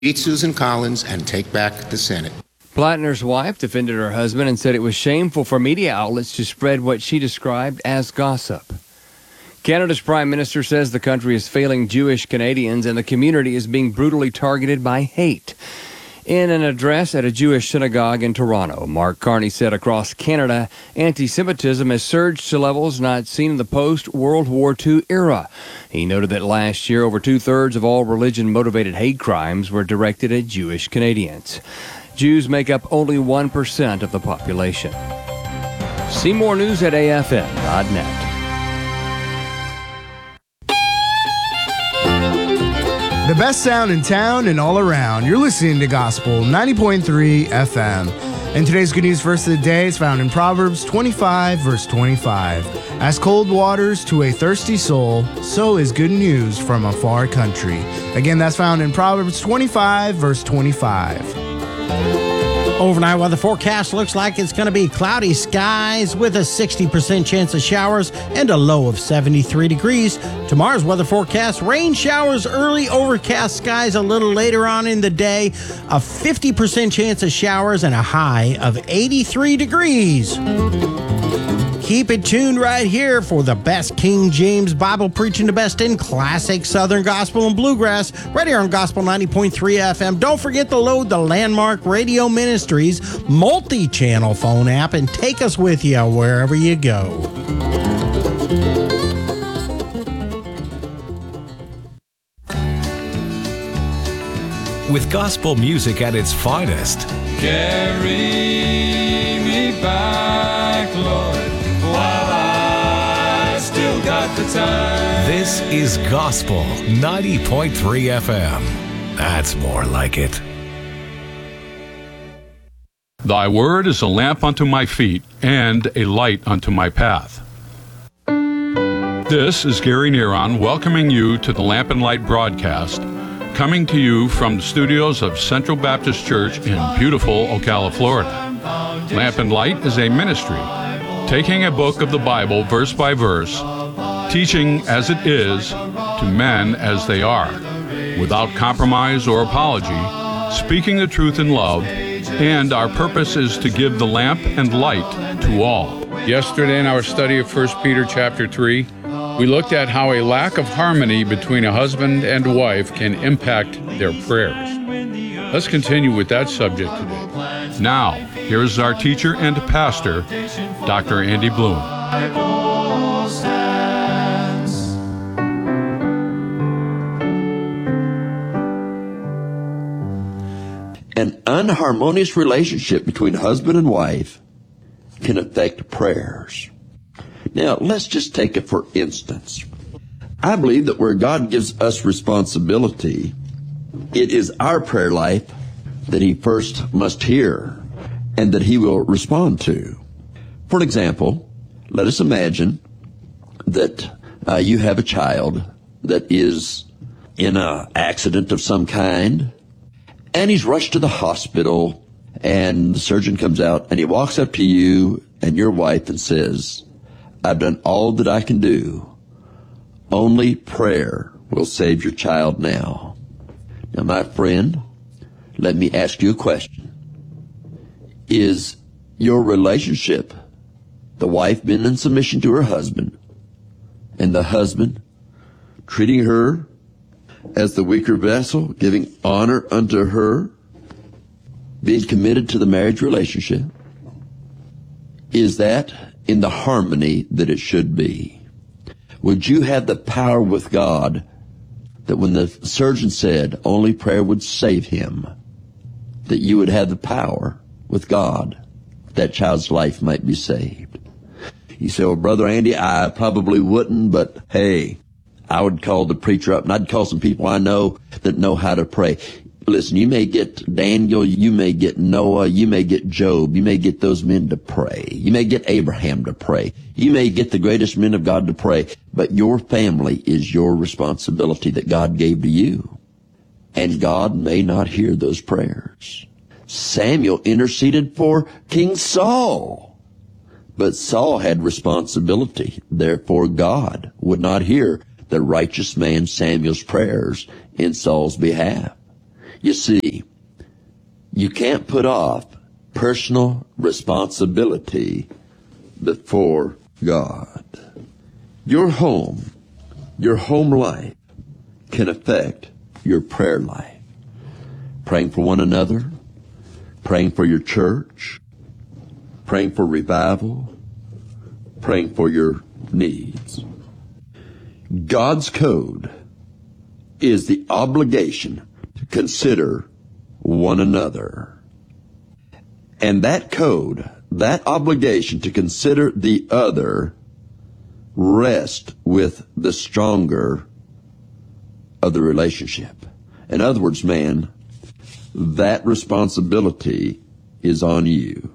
Beat Susan Collins and take back the Senate. Plattner's wife defended her husband and said it was shameful for media outlets to spread what she described as gossip. Canada's Prime Minister says the country is failing Jewish Canadians and the community is being brutally targeted by hate. In an address at a Jewish synagogue in Toronto, Mark Carney said across Canada, anti-Semitism has surged to levels not seen in the post-World War II era. He noted that last year, over two-thirds of all religion-motivated hate crimes were directed at Jewish Canadians. Jews make up only 1% of the population. See more news at afn.net. The best sound in town and all around. You're listening to Gospel 90.3 FM. And today's good news verse of the day is found in Proverbs 25, verse 25. As cold waters to a thirsty soul, so is good news from a far country. Again, that's found in Proverbs 25, verse 25. Overnight weather forecast looks like it's going to be cloudy skies with a 60% chance of showers and a low of 73 degrees. Tomorrow's weather forecast, rain showers, early overcast skies a little later on in the day, a 50% chance of showers and a high of 83 degrees. Keep it tuned right here for the best King James Bible preaching, the best in classic Southern Gospel and Bluegrass, right here on Gospel 90.3 FM. Don't forget to load the Landmark Radio Ministries multi-channel phone app and take us with you wherever you go. With gospel music at its finest. Carry me back, Lord. Got the time. This is Gospel 90.3 FM. That's more like it. Thy word is a lamp unto my feet and a light unto my path. This is Gary Neron welcoming you to the Lamp and Light broadcast, coming to you from the studios of Central Baptist Church in beautiful Ocala, Florida. Lamp and Light is a ministry, taking a book of the Bible verse by verse, teaching as it is to men as they are, without compromise or apology, speaking the truth in love, and our purpose is to give the lamp and light to all. Yesterday in our study of 1 Peter chapter 3, we looked at how a lack of harmony between a husband and wife can impact their prayers. Let's continue with that subject today. Now, here is our teacher and pastor, Dr. Andy Bloom. An unharmonious relationship between husband and wife can affect prayers. Now, let's just take it for instance. I believe that where God gives us responsibility, it is our prayer life that He first must hear and that He will respond to. For an example, let us imagine that you have a child that is in an accident of some kind, and he's rushed to the hospital, and the surgeon comes out, and he walks up to you and your wife and says, I've done all that I can do. Only prayer will save your child now. Now, my friend, let me ask you a question. Is your relationship, the wife being in submission to her husband, and the husband treating her as the weaker vessel, giving honor unto her, being committed to the marriage relationship? Is that in the harmony that it should be? Would you have the power with God that when the surgeon said only prayer would save him, that you would have the power with God that child's life might be saved? You say, well, Brother Andy, I probably wouldn't, but hey, I would call the preacher up and I'd call some people I know that know how to pray. Listen, you may get Daniel, you may get Noah, you may get Job, you may get those men to pray. You may get Abraham to pray. You may get the greatest men of God to pray, but your family is your responsibility that God gave to you. And God may not hear those prayers. Samuel interceded for King Saul, but Saul had responsibility. Therefore, God would not hear the righteous man Samuel's prayers in Saul's behalf. You see, you can't put off personal responsibility before God. Your home life can affect your prayer life. Praying for one another, praying for your church, praying for revival, praying for your needs. God's code is the obligation to consider one another. And that code, that obligation to consider the other, rests with the stronger of the relationship. In other words, man, that responsibility is on you.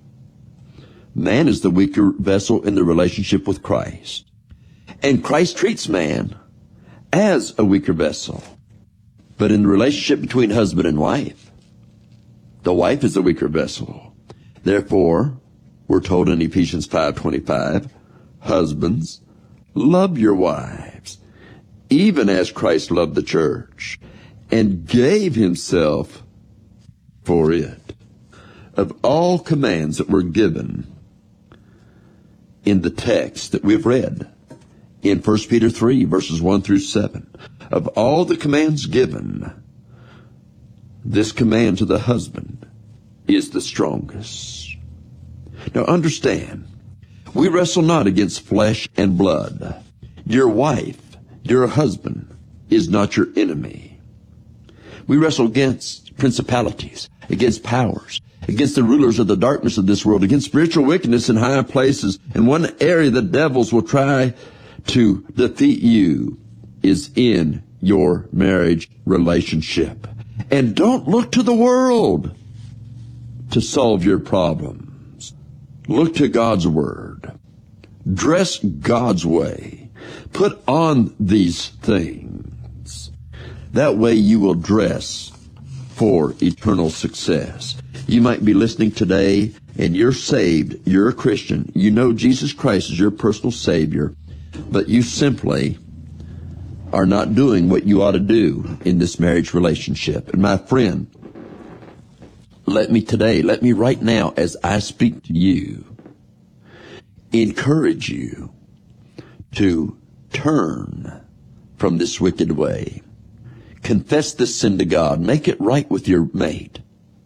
Man is the weaker vessel in the relationship with Christ. And Christ treats man as a weaker vessel. But in the relationship between husband and wife, the wife is the weaker vessel. Therefore, we're told in Ephesians 5:25, husbands, love your wives, even as Christ loved the church and gave himself for it. Of all commands that were given in the text that we've read in 1 Peter 3, verses 1 through 7, of all the commands given, this command to the husband is the strongest. Now understand, we wrestle not against flesh and blood. Your wife, your husband, is not your enemy. We wrestle against principalities, against powers, against the rulers of the darkness of this world, against spiritual wickedness in high places. And one area the devils will try to defeat you is in your marriage relationship. And don't look to the world to solve your problems. Look to God's Word. Dress God's way. Put on these things. That way you will dress for eternal success. You might be listening today and you're saved, you're a Christian, you know Jesus Christ is your personal Savior, but you simply are not doing what you ought to do in this marriage relationship. And my friend, let me right now as I speak to you, encourage you to turn from this wicked way. Confess this sin to God. Make it right with your mate.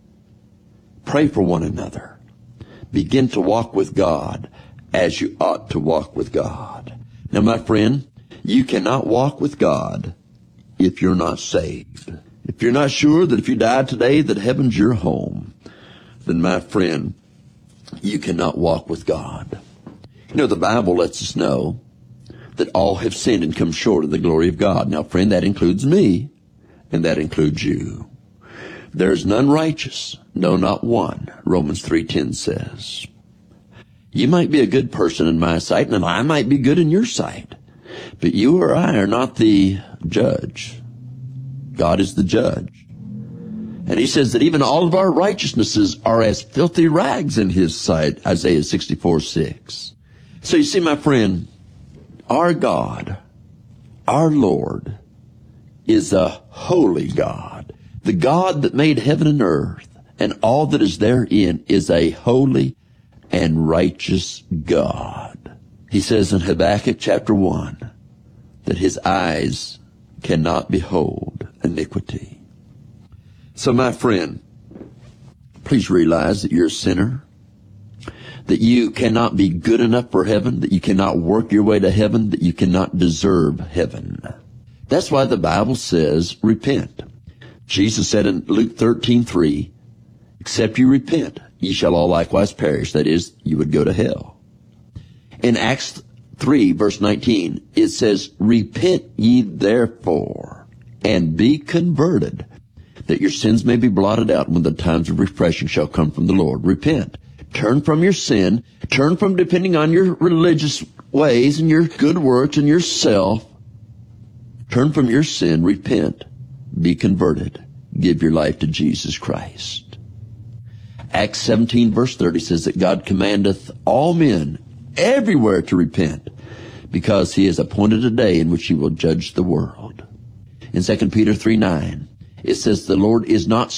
Pray for one another. Begin to walk with God as you ought to walk with God. Now, my friend, you cannot walk with God if you're not saved. If you're not sure that if you died today that heaven's your home, then, my friend, you cannot walk with God. You know, the Bible lets us know that all have sinned and come short of the glory of God. Now, friend, that includes me, and that includes you. There is none righteous, no, not one, Romans 3:10 says. You might be a good person in my sight, and I might be good in your sight, but you or I are not the judge. God is the judge. And he says that even all of our righteousnesses are as filthy rags in his sight, Isaiah 64:6. So you see, my friend, our God, our Lord, is a holy God. The God that made heaven and earth and all that is therein is a holy and righteous God. He says in Habakkuk chapter 1 that his eyes cannot behold iniquity. So, my friend, please realize that you're a sinner, that you cannot be good enough for heaven, that you cannot work your way to heaven, that you cannot deserve heaven. That's why the Bible says, repent. Jesus said in Luke 13:3, except you repent, ye shall all likewise perish. That is, you would go to hell. In Acts 3, verse 19, it says, repent ye therefore, and be converted, that your sins may be blotted out when the times of refreshing shall come from the Lord. Repent. Turn from your sin. Turn from depending on your religious ways and your good works and yourself. Turn from your sin. Repent. Be converted. Give your life to Jesus Christ. Acts 17 verse 30 says that God commandeth all men everywhere to repent, because he has appointed a day in which he will judge the world. In 2 Peter 3:9, It says the Lord is not